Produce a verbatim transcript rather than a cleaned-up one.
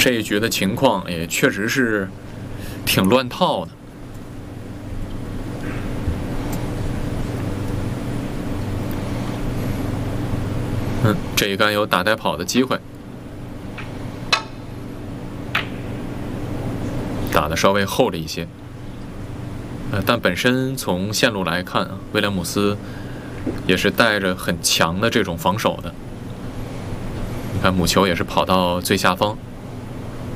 这一局的情况也确实是挺乱套的。嗯，这一杆有打带跑的机会，打的稍微厚了一些。呃，但本身从线路来看啊，威廉姆斯也是带着很强的这种防守的。你看母球也是跑到最下方，